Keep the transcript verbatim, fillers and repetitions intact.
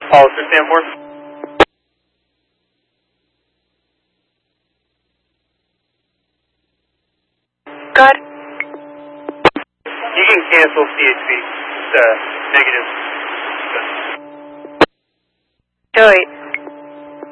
Hollister stand for? Good. You can cancel C H P. It's uh, negative. Joey.